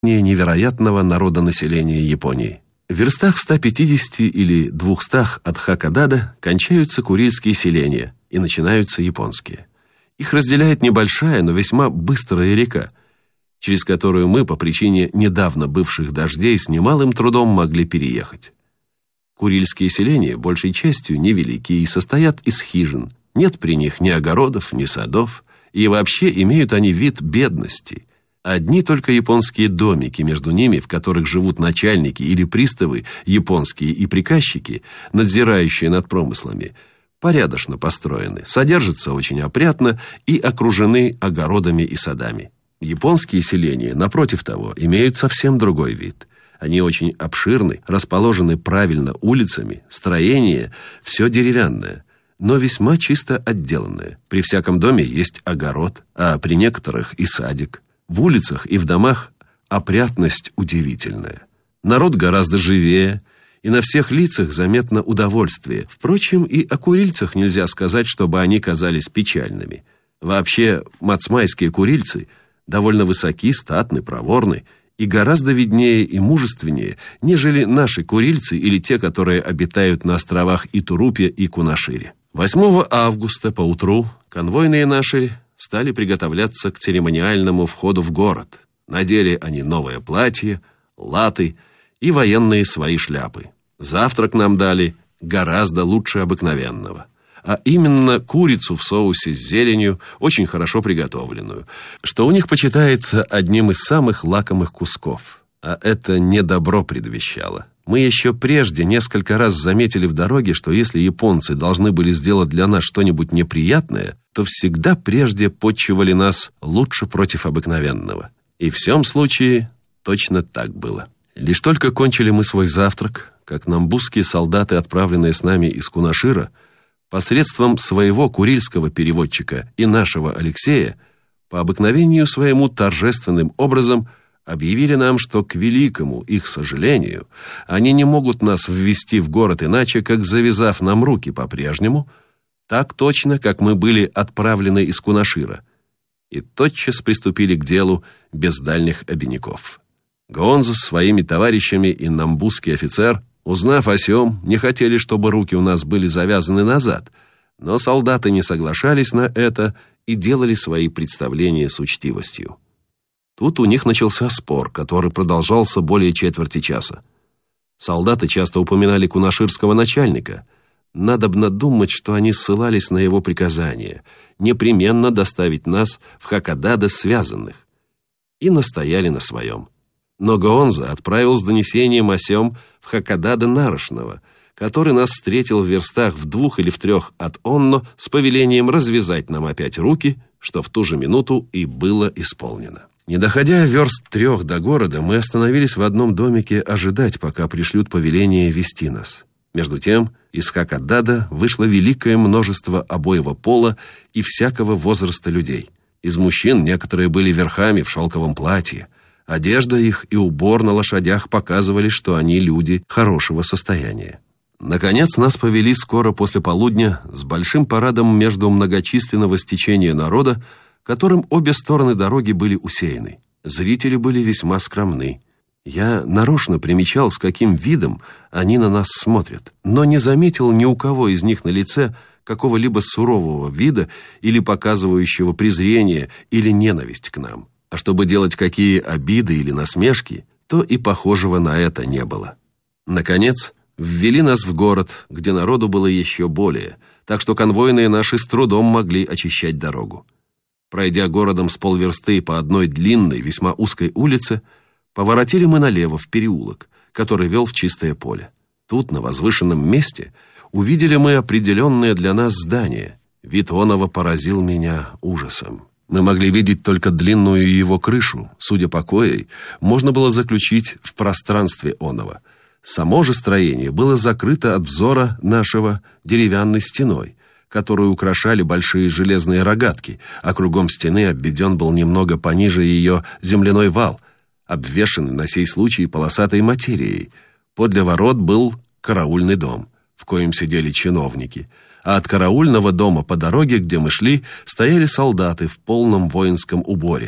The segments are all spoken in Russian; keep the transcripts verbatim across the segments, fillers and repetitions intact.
невероятного народонаселения Японии. В верстах в ста пятидесяти или двухстах от Хакодада кончаются курильские селения и начинаются японские. Их разделяет небольшая, но весьма быстрая река, через которую мы по причине недавно бывших дождей с немалым трудом могли переехать. Курильские селения большей частью невелики и состоят из хижин. Нет при них ни огородов, ни садов, и вообще имеют они вид бедности. Одни только японские домики между ними, в которых живут начальники или приставы, японские и приказчики, надзирающие над промыслами, порядочно построены, содержатся очень опрятно и окружены огородами и садами. Японские селения, напротив того, имеют совсем другой вид. Они очень обширны, расположены правильно улицами, строение все деревянное, но весьма чисто отделанное. При всяком доме есть огород, а при некоторых и садик. В улицах и в домах опрятность удивительная. Народ гораздо живее, и на всех лицах заметно удовольствие. Впрочем, и о курильцах нельзя сказать, чтобы они казались печальными. Вообще, мацмайские курильцы довольно высоки, статны, проворны и гораздо виднее и мужественнее, нежели наши курильцы или те, которые обитают на островах Итурупе и Кунашире. восьмого августа поутру конвойные наши стали приготовляться к церемониальному входу в город. Надели они новое платье, латы и военные свои шляпы. Завтрак нам дали гораздо лучше обыкновенного, а именно курицу в соусе с зеленью, очень хорошо приготовленную, что у них почитается одним из самых лакомых кусков. А это недобро предвещало. Мы еще прежде несколько раз заметили в дороге, что если японцы должны были сделать для нас что-нибудь неприятное, то всегда прежде подчивали нас лучше против обыкновенного. И в всем случае точно так было. Лишь только кончили мы свой завтрак, как намбузские солдаты, отправленные с нами из Кунашира, посредством своего курильского переводчика и нашего Алексея, по обыкновению своему торжественным образом объявили нам, что к великому их сожалению они не могут нас ввести в город иначе, как завязав нам руки по-прежнему, так точно, как мы были отправлены из Кунашира, и тотчас приступили к делу без дальних обиняков. Гоонзо с своими товарищами и намбузский офицер, узнав о сём, не хотели, чтобы руки у нас были завязаны назад, но солдаты не соглашались на это и делали свои представления с учтивостью. Тут у них начался спор, который продолжался более четверти часа. Солдаты часто упоминали кунаширского начальника. Надобно думать, что они ссылались на его приказание непременно доставить нас в Хакодадо связанных, и настояли на своем. Но Гоонзо отправил с донесением о сём в Хакодадо Нарочного, который нас встретил в верстах в двух или в трех от Онно с повелением развязать нам опять руки, что в ту же минуту и было исполнено. Не доходя верст трех до города, мы остановились в одном домике ожидать, пока пришлют повеление вести нас. Между тем, из Хакодадо вышло великое множество обоего пола и всякого возраста людей. Из мужчин некоторые были верхами в шелковом платье. Одежда их и убор на лошадях показывали, что они люди хорошего состояния. Наконец, нас повели скоро после полудня с большим парадом между многочисленного стечения народа, которым обе стороны дороги были усеяны. Зрители были весьма скромны. Я нарочно примечал, с каким видом они на нас смотрят, но не заметил ни у кого из них на лице какого-либо сурового вида или показывающего презрение или ненависть к нам. А чтобы делать какие обиды или насмешки, то и похожего на это не было. Наконец, ввели нас в город, где народу было еще более, так что конвойные наши с трудом могли очищать дорогу. Пройдя городом с полверсты по одной длинной, весьма узкой улице, поворотили мы налево в переулок, который вел в чистое поле. Тут, на возвышенном месте, увидели мы определенное для нас здание. Вид оного поразил меня ужасом. Мы могли видеть только длинную его крышу. Судя по коей, можно было заключить в пространстве оного. Само же строение было закрыто от взора нашего деревянной стеной, которую украшали большие железные рогатки, а кругом стены обведен был немного пониже ее земляной вал, обвешанный на сей случай полосатой материей. Подле ворот был караульный дом, в коем сидели чиновники, а от караульного дома по дороге, где мы шли, стояли солдаты в полном воинском уборе,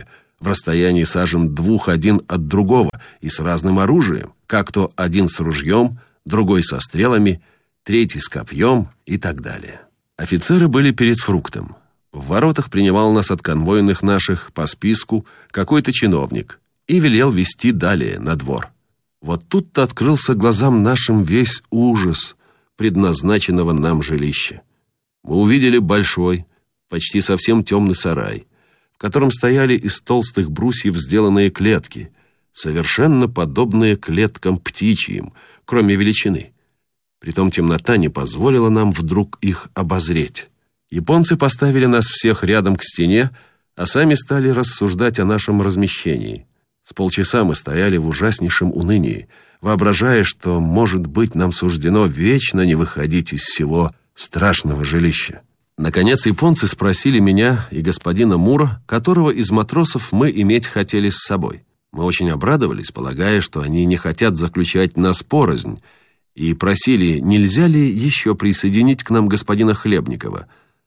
в расстоянии сажен двух один от другого и с разным оружием, как то один с ружьем, другой со стрелами, третий с копьем и так далее. Офицеры были перед фруктом. В воротах принимал нас от конвойных наших по списку какой-то чиновник и велел вести далее на двор. Вот тут-то открылся глазам нашим весь ужас предназначенного нам жилища. Мы увидели большой, почти совсем темный сарай, в котором стояли из толстых брусьев сделанные клетки, совершенно подобные клеткам птичьим, кроме величины. Притом темнота не позволила нам вдруг их обозреть. Японцы поставили нас всех рядом к стене, а сами стали рассуждать о нашем размещении. С полчаса мы стояли в ужаснейшем унынии, воображая, что, может быть, нам суждено вечно не выходить из всего страшного жилища. Наконец японцы спросили меня и господина Мура, которого из матросов мы иметь хотели с собой. Мы очень обрадовались, полагая, что они не хотят заключать нас порознь, и просили, нельзя ли еще присоединить к нам господина Хлебникова.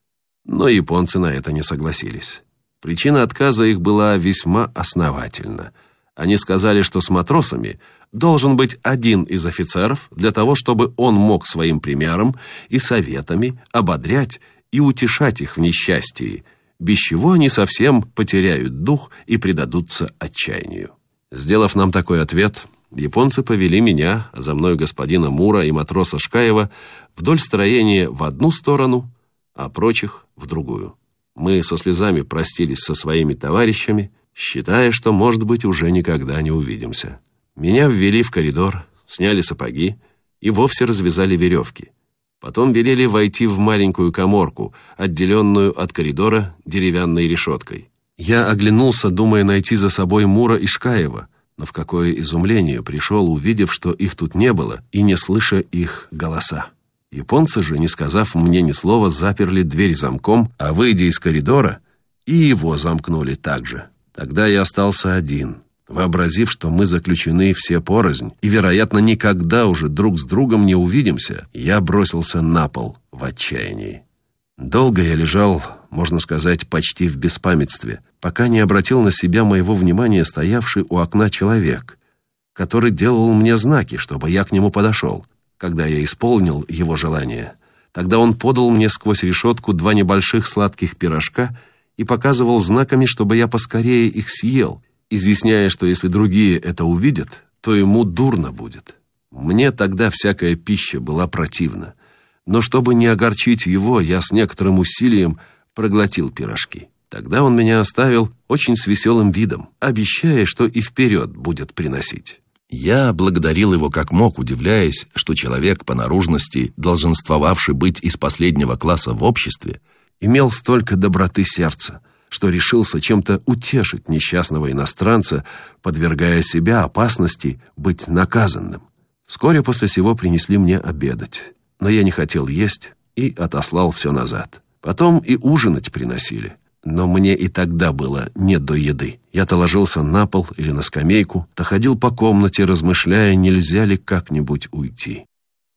Но японцы на это не согласились. Причина отказа их была весьма основательна. Они сказали, что с матросами должен быть один из офицеров для того, чтобы он мог своим примером и советами ободрять и утешать их в несчастье, без чего они совсем потеряют дух и предадутся отчаянию. Сделав нам такой ответ, японцы повели меня, а за мной господина Мура и матроса Шкаева, вдоль строения в одну сторону, а прочих в другую. Мы со слезами простились со своими товарищами, считая, что, может быть, уже никогда не увидимся. Меня ввели в коридор, сняли сапоги и вовсе развязали веревки. Потом велели войти в маленькую каморку, отделенную от коридора деревянной решеткой. Я оглянулся, думая найти за собой Мура и Шкаева, но в какое изумление пришел, увидев, что их тут не было, и не слыша их голоса. Японцы же, не сказав мне ни слова, заперли дверь замком, а, выйдя из коридора, и его замкнули также. Тогда я остался один, вообразив, что мы заключены все порознь, и, вероятно, никогда уже друг с другом не увидимся, я бросился на пол в отчаянии. Долго я лежал, можно сказать, почти в беспамятстве, пока не обратил на себя моего внимания стоявший у окна человек, который делал мне знаки, чтобы я к нему подошел. Когда я исполнил его желание, тогда он подал мне сквозь решетку два небольших сладких пирожка и показывал знаками, чтобы я поскорее их съел, изъясняя, что если другие это увидят, то ему дурно будет. Мне тогда всякая пища была противна, но чтобы не огорчить его, я с некоторым усилием проглотил пирожки. Тогда он меня оставил очень с веселым видом, обещая, что и вперед будет приносить. Я благодарил его как мог, удивляясь, что человек по наружности, долженствовавший быть из последнего класса в обществе, имел столько доброты сердца, что решился чем-то утешить несчастного иностранца, подвергая себя опасности быть наказанным. Вскоре после сего принесли мне обедать, но я не хотел есть и отослал все назад. Потом и ужинать приносили. Но мне и тогда было не до еды. Я-то ложился на пол или на скамейку, то ходил по комнате, размышляя, нельзя ли как-нибудь уйти.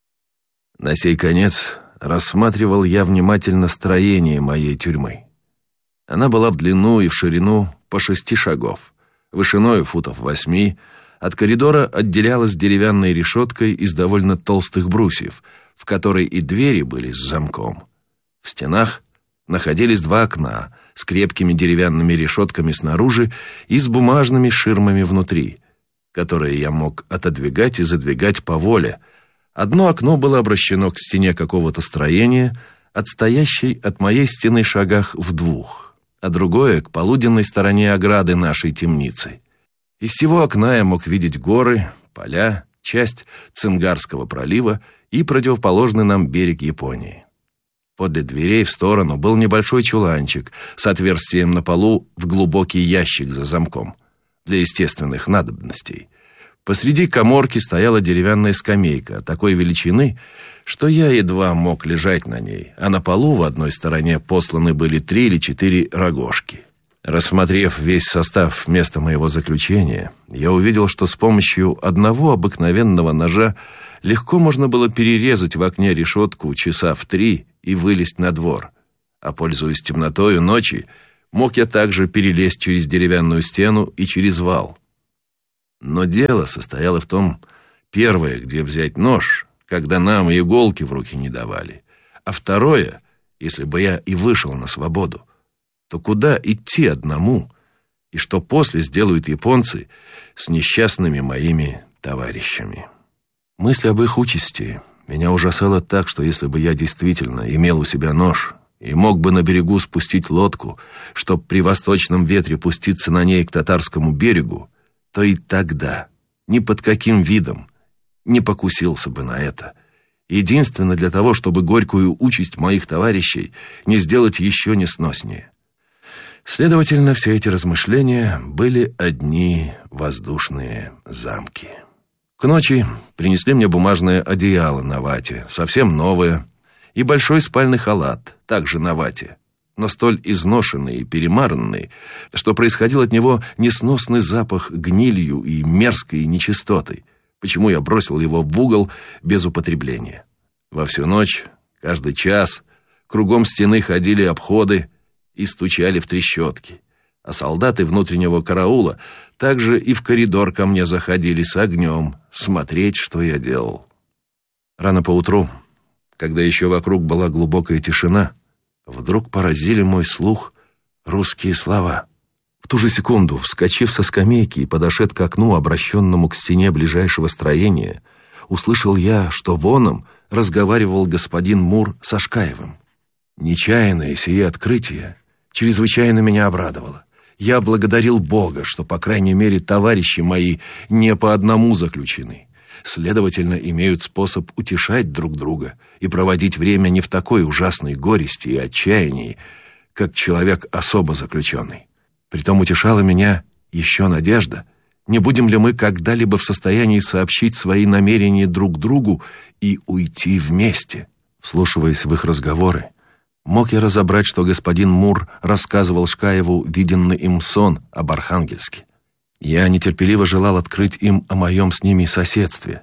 На сей конец рассматривал я внимательно строение моей тюрьмы. Она была в длину и в ширину по шести шагов, вышиною футов восьми, от коридора отделялась деревянной решеткой из довольно толстых брусьев, в которой и двери были с замком. В стенах находились два окна с крепкими деревянными решетками снаружи и с бумажными ширмами внутри, которые я мог отодвигать и задвигать по воле. Одно окно было обращено к стене какого-то строения, отстоящей от моей стены шагах в двух, а другое — к полуденной стороне ограды нашей темницы. Из всего окна я мог видеть горы, поля, часть Цингарского пролива и противоположный нам берег Японии. Подле дверей в сторону был небольшой чуланчик с отверстием на полу в глубокий ящик за замком для естественных надобностей. Посреди каморки стояла деревянная скамейка такой величины, что я едва мог лежать на ней, а на полу в одной стороне посланы были три или четыре рогожки. Рассмотрев весь состав места моего заключения, я увидел, что с помощью одного обыкновенного ножа легко можно было перерезать в окне решетку часа в три и вылезть на двор, а, пользуясь темнотою ночи, мог я также перелезть через деревянную стену и через вал. Но дело состояло в том, первое, где взять нож, когда нам и иголки в руки не давали, а второе, если бы я и вышел на свободу, то куда идти одному, и что после сделают японцы с несчастными моими товарищами. Мысль об их участи меня ужасала так, что если бы я действительно имел у себя нож и мог бы на берегу спустить лодку, чтоб при восточном ветре пуститься на ней к татарскому берегу, то и тогда ни под каким видом не покусился бы на это. Единственно для того, чтобы горькую участь моих товарищей не сделать еще несноснее. Следовательно, все эти размышления были одни воздушные замки. К ночи принесли мне бумажное одеяло на вате, совсем новое, и большой спальный халат, также на вате, но столь изношенный и перемаранный, что происходил от него несносный запах гнилью и мерзкой нечистотой, почему я бросил его в угол без употребления. Во всю ночь, каждый час, кругом стены ходили обходы и стучали в трещотки, а солдаты внутреннего караула также и в коридор ко мне заходили с огнем смотреть, что я делал. Рано поутру, когда еще вокруг была глубокая тишина, вдруг поразили мой слух русские слова. В ту же секунду, вскочив со скамейки и подошед к окну, обращенному к стене ближайшего строения, услышал я, что воном разговаривал господин Мур с Ашкаевым. Нечаянное сие открытие чрезвычайно меня обрадовало. Я благодарил Бога, что, по крайней мере, товарищи мои не по одному заключены. Следовательно, имеют способ утешать друг друга и проводить время не в такой ужасной горести и отчаянии, как человек особо заключенный. Притом утешала меня еще надежда, не будем ли мы когда-либо в состоянии сообщить свои намерения друг другу и уйти вместе. Вслушиваясь в их разговоры, мог я разобрать, что господин Мур рассказывал Шкаеву виденный им сон об Архангельске. Я нетерпеливо желал открыть им о моем с ними соседстве,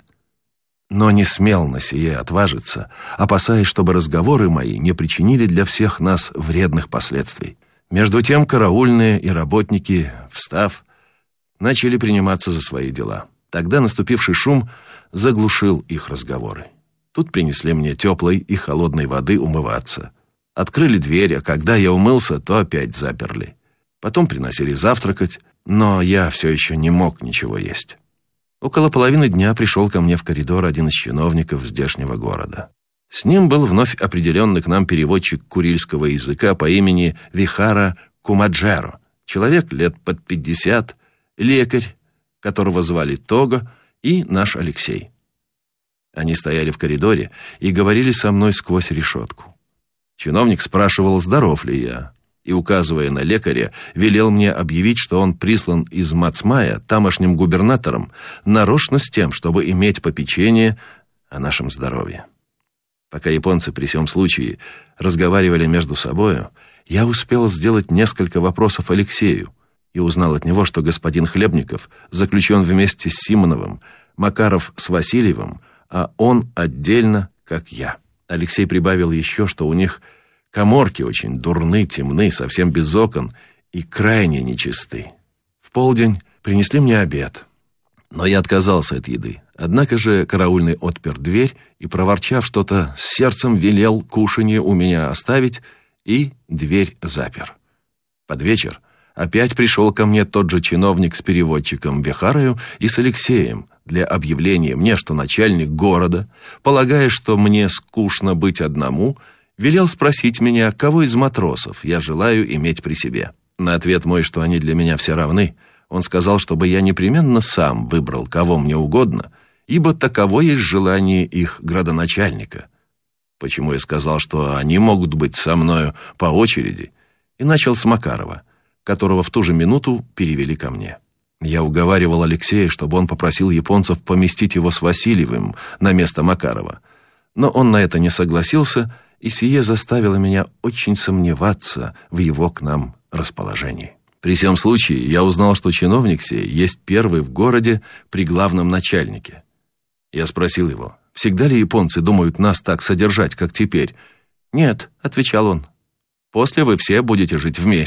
но не смел на сие отважиться, опасаясь, чтобы разговоры мои не причинили для всех нас вредных последствий. Между тем караульные и работники, встав, начали приниматься за свои дела. Тогда наступивший шум заглушил их разговоры. Тут принесли мне теплой и холодной воды умываться. Открыли дверь, а когда я умылся, то опять заперли. Потом приносили завтракать, но я все еще не мог ничего есть. Около половины дня пришел ко мне в коридор один из чиновников здешнего города. С ним был вновь определенный к нам переводчик курильского языка по имени Вихара Кумаджеро, человек лет под пятьдесят, лекарь, которого звали Того, и наш Алексей. Они стояли в коридоре и говорили со мной сквозь решетку. Чиновник спрашивал, здоров ли я, и, указывая на лекаря, велел мне объявить, что он прислан из Мацмая тамошним губернатором нарочно с тем, чтобы иметь попечение о нашем здоровье. Пока японцы при сём случае разговаривали между собою, я успел сделать несколько вопросов Алексею и узнал от него, что господин Хлебников заключен вместе с Симоновым, Макаров с Васильевым, а он отдельно, как я. Алексей прибавил еще, что у них каморки очень дурны, темны, совсем без окон и крайне нечисты. В полдень принесли мне обед, но я отказался от еды. Однако же караульный отпер дверь и, проворчав что-то, с сердцем велел кушанье у меня оставить и дверь запер. Под вечер опять пришел ко мне тот же чиновник с переводчиком Вихарою и с Алексеем для объявления мне, что начальник города, полагая, что мне скучно быть одному, велел спросить меня, кого из матросов я желаю иметь при себе. На ответ мой, что они для меня все равны, он сказал, чтобы я непременно сам выбрал, кого мне угодно, ибо таково есть желание их градоначальника. Почему я сказал, что они могут быть со мною по очереди, и начал с Макарова, которого в ту же минуту перевели ко мне. Я уговаривал Алексея, чтобы он попросил японцев поместить его с Васильевым на место Макарова, но он на это не согласился, и сие заставило меня очень сомневаться в его к нам расположении. При сём случае я узнал, что чиновник сей есть первый в городе при главном начальнике. Я спросил его, всегда ли японцы думают нас так содержать, как теперь? «Нет», — отвечал он, — «после вы все будете жить вместе,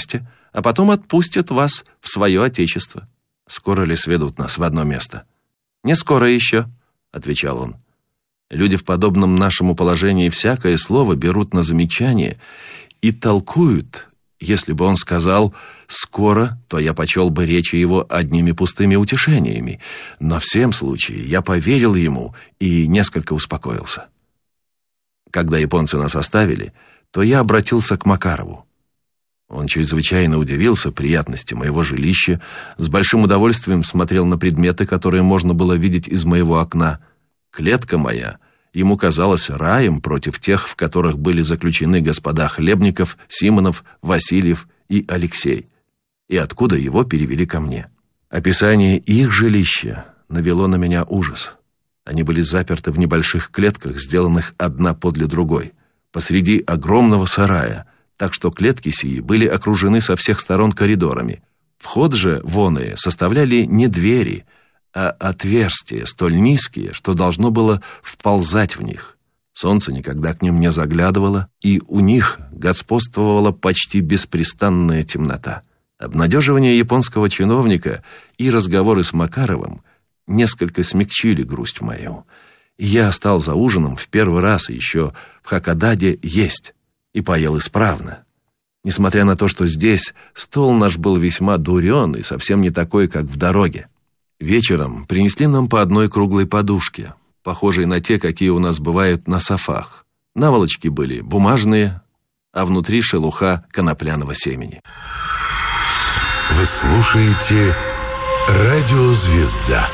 а потом отпустят вас в свое отечество. Скоро ли сведут нас в одно место? Не скоро еще, отвечал он. Люди в подобном нашему положении всякое слово берут на замечание и толкуют. Если бы он сказал «скоро», то я почел бы речи его одними пустыми утешениями. Но в всем случае я поверил ему и несколько успокоился. Когда японцы нас оставили, то я обратился к Макарову. Он чрезвычайно удивился приятности моего жилища, с большим удовольствием смотрел на предметы, которые можно было видеть из моего окна. Клетка моя ему казалась раем против тех, в которых были заключены господа Хлебников, Симонов, Васильев и Алексей, и откуда его перевели ко мне. Описание их жилища навело на меня ужас. Они были заперты в небольших клетках, сделанных одна подле другой, посреди огромного сарая, так что клетки сии были окружены со всех сторон коридорами. Вход же воные составляли не двери, а отверстия, столь низкие, что должно было вползать в них. Солнце никогда к ним не заглядывало, и у них господствовала почти беспрестанная темнота. Обнадеживание японского чиновника и разговоры с Макаровым несколько смягчили грусть мою. И я стал за ужином в первый раз еще в Хакодаде есть, и поел исправно. Несмотря на то, что здесь стол наш был весьма дурен и совсем не такой, как в дороге. Вечером принесли нам по одной круглой подушке, похожей на те, какие у нас бывают на софах. Наволочки были бумажные, а внутри шелуха конопляного семени. Вы слушаете «Радио Звезда».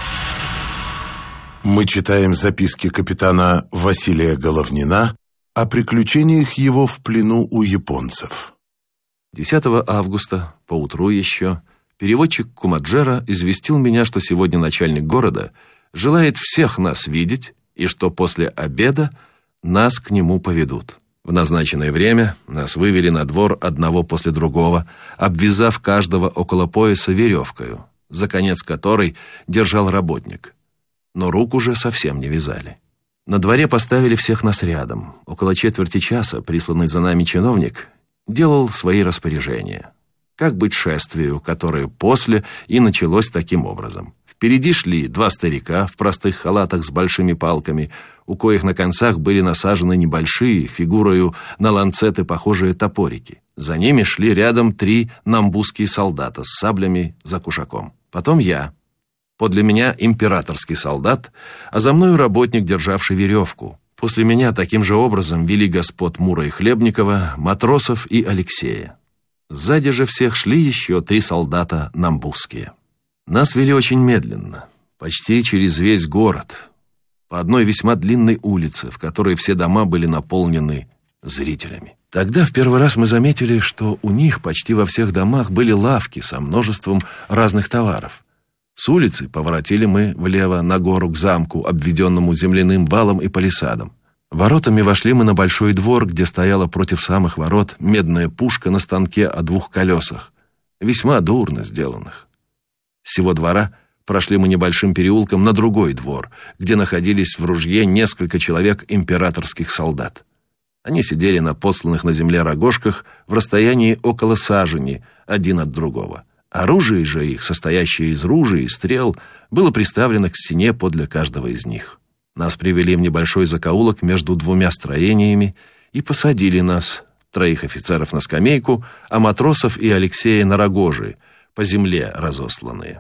Мы читаем записки капитана Василия Головнина о приключениях его в плену у японцев. десятого августа, поутру еще, переводчик Кумаджера известил меня, что сегодня начальник города желает всех нас видеть и что после обеда нас к нему поведут. В назначенное время нас вывели на двор одного после другого, обвязав каждого около пояса веревкою, за конец которой держал работник. Но рук уже совсем не вязали. На дворе поставили всех нас рядом. Около четверти часа присланный за нами чиновник делал свои распоряжения. Как быть шествию, которое после и началось таким образом. Впереди шли два старика в простых халатах с большими палками, у коих на концах были насажены небольшие, фигурою на ланцеты похожие топорики. За ними шли рядом три намбузские солдата с саблями за кушаком. Потом я. Подле меня императорский солдат, а за мною работник, державший веревку. После меня таким же образом вели господ Мура и Хлебникова, матросов и Алексея. Сзади же всех шли еще три солдата намбузские. Нас вели очень медленно, почти через весь город, по одной весьма длинной улице, в которой все дома были наполнены зрителями. Тогда в первый раз мы заметили, что у них почти во всех домах были лавки со множеством разных товаров. С улицы поворотили мы влево на гору к замку, обведенному земляным валом и палисадом. Воротами вошли мы на большой двор, где стояла против самых ворот медная пушка на станке о двух колесах, весьма дурно сделанных. С сего двора прошли мы небольшим переулком на другой двор, где находились в ружье несколько человек императорских солдат. Они сидели на посланных на земле рогожках в расстоянии около сажени один от другого. Оружие же их, состоящее из ружей и стрел, было приставлено к стене подле каждого из них. Нас привели в небольшой закоулок между двумя строениями и посадили нас, троих офицеров на скамейку, а матросов и Алексея на рогожи, по земле разосланные.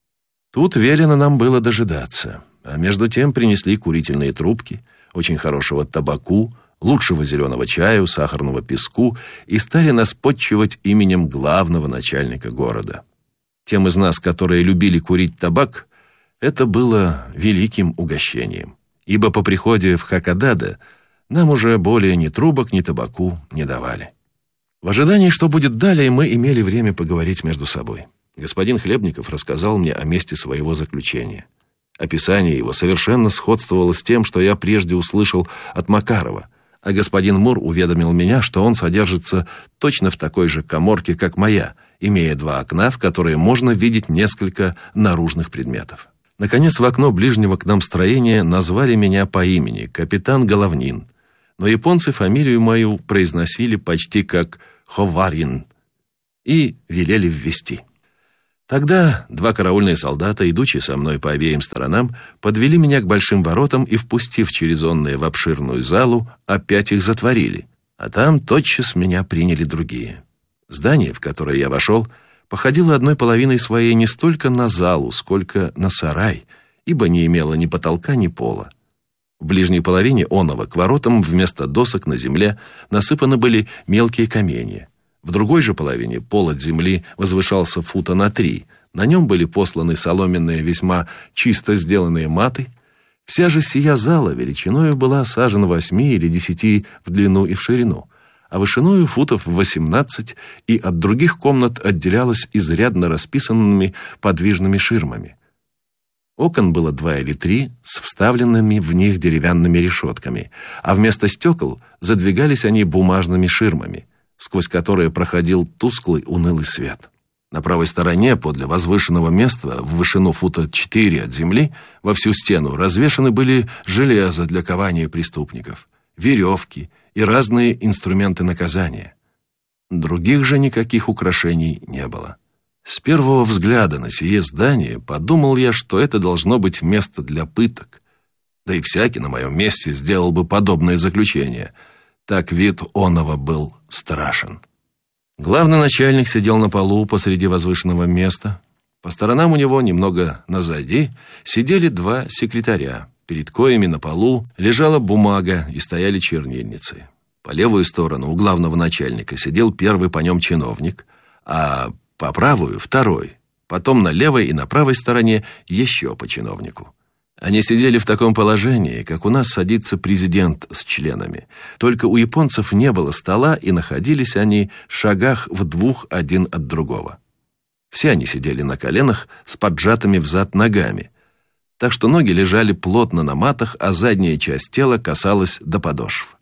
Тут велено нам было дожидаться, а между тем принесли курительные трубки, очень хорошего табаку, лучшего зеленого чаю, сахарного песку и стали нас подчивать именем главного начальника города. Тем из нас, которые любили курить табак, это было великим угощением, ибо по приходе в Хакодаде нам уже более ни трубок, ни табаку не давали. В ожидании, что будет далее, мы имели время поговорить между собой. Господин Хлебников рассказал мне о месте своего заключения. Описание его совершенно сходствовало с тем, что я прежде услышал от Макарова, а господин Мур уведомил меня, что он содержится точно в такой же каморке, как моя, имея два окна, в которые можно видеть несколько наружных предметов. Наконец, в окно ближнего к нам строения назвали меня по имени капитан Головнин, но японцы фамилию мою произносили почти как Ховарин, и велели ввести. Тогда два караульные солдата, идущие со мной по обеим сторонам, подвели меня к большим воротам и, впустив через онные в обширную залу, опять их затворили, а там тотчас меня приняли другие. Здание, в которое я вошел, походило одной половиной своей не столько на залу, сколько на сарай, ибо не имело ни потолка, ни пола. В ближней половине оного к воротам вместо досок на земле насыпаны были мелкие каменья. В другой же половине пол от земли возвышался фута на три. На нем были посланы соломенные, весьма чисто сделанные маты. Вся же сия зала величиною была сажен восьми или десяти в длину и в ширину, а вышиною футов восемнадцать, и от других комнат отделялась изрядно расписанными подвижными ширмами. Окон было два или три с вставленными в них деревянными решетками, а вместо стекол задвигались они бумажными ширмами, сквозь которые проходил тусклый унылый свет. На правой стороне, подле возвышенного места, в вышину фута четыре от земли, во всю стену развешаны были железо для кования преступников, веревки и разные инструменты наказания. Других же никаких украшений не было. С первого взгляда на сие здание подумал я, что это должно быть место для пыток. Да и всякий на моем месте сделал бы подобное заключение. Так вид оного был страшен. Главный начальник сидел на полу посреди возвышенного места. По сторонам у него, немного назади, сидели два секретаря, перед коими на полу лежала бумага и стояли чернильницы. По левую сторону у главного начальника сидел первый по нем чиновник, а по правую — второй. Потом на левой и на правой стороне еще по чиновнику. Они сидели в таком положении, как у нас садится президент с членами. Только у японцев не было стола, и находились они в шагах в двух один от другого. Все они сидели на коленах с поджатыми взад ногами, так что ноги лежали плотно на матах, а задняя часть тела касалась до подошв.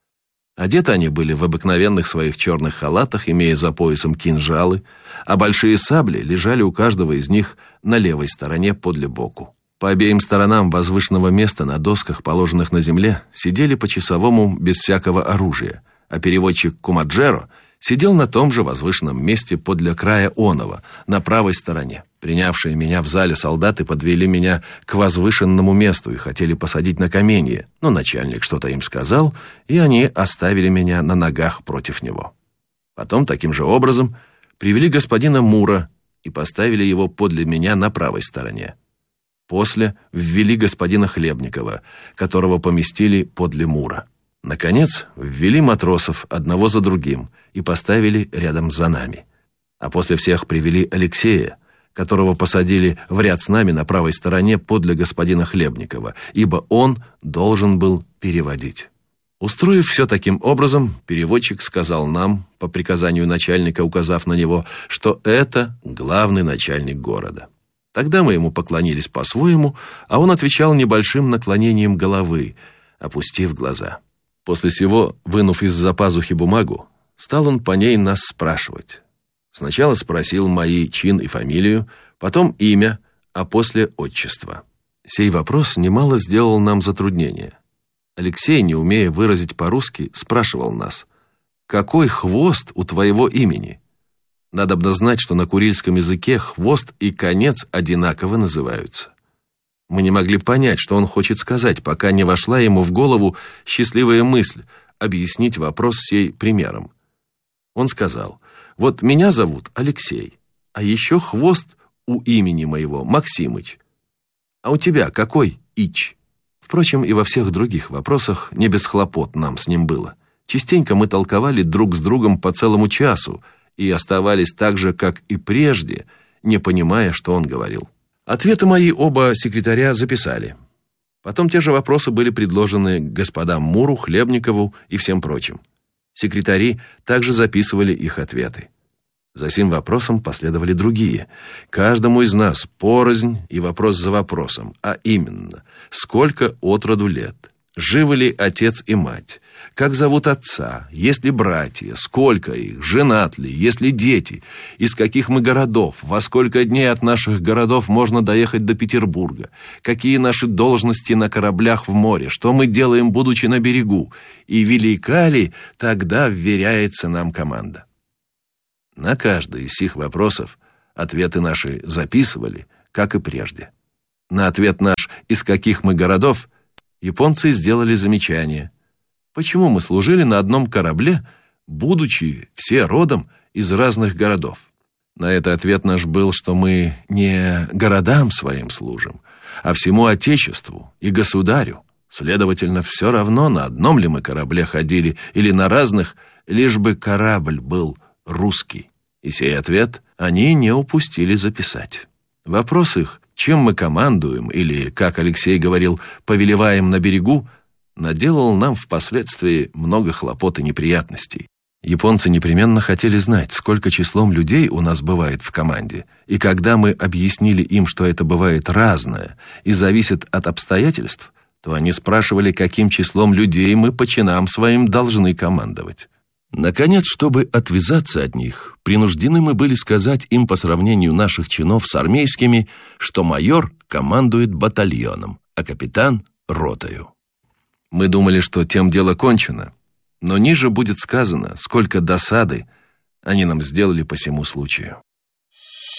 Одеты они были в обыкновенных своих черных халатах, имея за поясом кинжалы, а большие сабли лежали у каждого из них на левой стороне подле боку. По обеим сторонам возвышенного места на досках, положенных на земле, сидели по часовому без всякого оружия, а переводчик Кумаджеро сидел на том же возвышенном месте подле края оного, на правой стороне. Принявшие меня в зале солдаты подвели меня к возвышенному месту и хотели посадить на каменье, но начальник что-то им сказал, и они оставили меня на ногах против него. Потом таким же образом привели господина Мура и поставили его подле меня на правой стороне. После ввели господина Хлебникова, которого поместили подле Мура. Наконец, ввели матросов одного за другим и поставили рядом за нами. А после всех привели Алексея, которого посадили в ряд с нами на правой стороне подле господина Хлебникова, ибо он должен был переводить. Устроив все таким образом, переводчик сказал нам, по приказанию начальника, указав на него, что это главный начальник города. Тогда мы ему поклонились по-своему, а он отвечал небольшим наклонением головы, опустив глаза. После сего, вынув из-за пазухи бумагу, стал он по ней нас спрашивать. Сначала спросил мои чин и фамилию, потом имя, а после отчество. Сей вопрос немало сделал нам затруднение. Алексей, не умея выразить по-русски, спрашивал нас: «Какой хвост у твоего имени?» Надобно знать, что на курильском языке хвост и конец одинаково называются. Мы не могли понять, что он хочет сказать, пока не вошла ему в голову счастливая мысль объяснить вопрос сей примером. Он сказал: «Вот меня зовут Алексей, а еще хвост у имени моего Максимыч. А у тебя какой ич?» Впрочем, и во всех других вопросах не без хлопот нам с ним было. Частенько мы толковали друг с другом по целому часу и оставались так же, как и прежде, не понимая, что он говорил. Ответы мои оба секретаря записали. Потом те же вопросы были предложены господам Муру, Хлебникову и всем прочим. Секретари также записывали их ответы. За сим вопросом последовали другие. Каждому из нас порознь и вопрос за вопросом, а именно: сколько от роду лет, живы ли отец и мать, как зовут отца, есть ли братья, сколько их, женат ли, есть ли дети, из каких мы городов, во сколько дней от наших городов можно доехать до Петербурга, какие наши должности на кораблях в море, что мы делаем, будучи на берегу, и велика ли тогда вверяется нам команда. На каждый из сих вопросов ответы наши записывали, как и прежде. На ответ наш, из каких мы городов, японцы сделали замечание. Почему мы служили на одном корабле, будучи все родом из разных городов? На это ответ наш был, что мы не городам своим служим, а всему Отечеству и Государю. Следовательно, все равно, на одном ли мы корабле ходили или на разных, лишь бы корабль был русский. И сей ответ они не упустили записать. Вопрос их, чем мы командуем, или, как Алексей говорил, повелеваем на берегу, наделал нам впоследствии много хлопот и неприятностей. Японцы непременно хотели знать, сколько числом людей у нас бывает в команде, и когда мы объяснили им, что это бывает разное и зависит от обстоятельств, то они спрашивали, каким числом людей мы по чинам своим должны командовать. Наконец, чтобы отвязаться от них, принуждены мы были сказать им по сравнению наших чинов с армейскими, что майор командует батальоном, а капитан — ротою. Мы думали, что тем дело кончено, но ниже будет сказано, сколько досады они нам сделали по сему случаю.